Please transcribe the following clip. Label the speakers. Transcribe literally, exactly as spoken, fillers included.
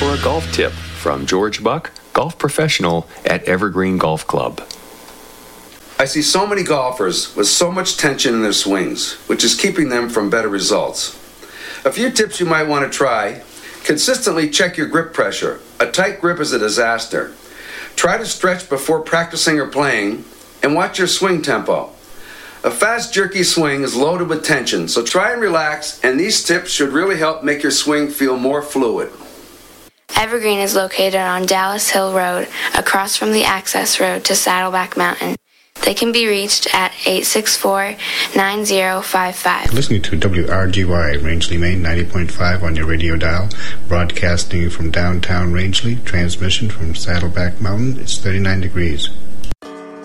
Speaker 1: for a golf tip from George Buck, golf professional at Evergreen Golf Club.
Speaker 2: I see so many golfers with so much tension in their swings, which is keeping them from better results. A few tips you might want to try. Consistently check your grip pressure. A tight grip is a disaster. Try to stretch before practicing or playing, and watch your swing tempo. A fast, jerky swing is loaded with tension, so try and relax, and these tips should really help make your swing feel more fluid.
Speaker 3: Evergreen is located on Dallas Hill Road, across from the access road to Saddleback Mountain. They can be reached at eight six four, nine zero five five.
Speaker 4: You're listening to W R G Y, Rangeley, Maine, ninety point five on your radio dial, broadcasting from downtown Rangeley. Transmission from Saddleback Mountain. It's thirty-nine degrees.